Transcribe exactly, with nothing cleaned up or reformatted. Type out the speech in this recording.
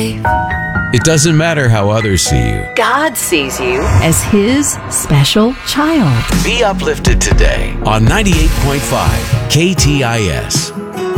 life. It doesn't matter how others see you. God sees you as His special child. Be uplifted today on ninety-eight point five K T I S.